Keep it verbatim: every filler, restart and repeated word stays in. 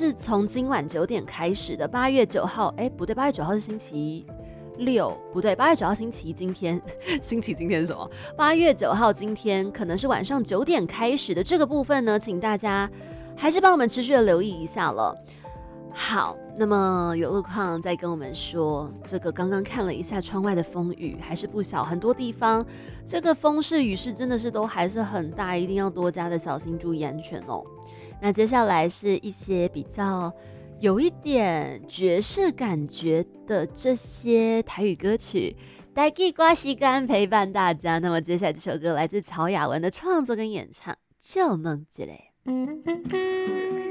是从今晚九点开始的，八月九号，哎，不对，八月九号是星期六，不对，八月九号星期一，今天星期今天是什么？八月九号今天可能是晚上九点开始的这个部分呢，请大家还是帮我们持续的留意一下了。好，那么有路况再跟我们说，这个刚刚看了一下窗外的风雨还是不小，很多地方这个风势雨势真的是都还是很大，一定要多加的小心，注意安全哦。那接下来是一些比较有一点爵士感觉的这些台语歌曲，台语歌时间陪伴大家。那么接下来这首歌来自曹雅雯的创作跟演唱，就能一个。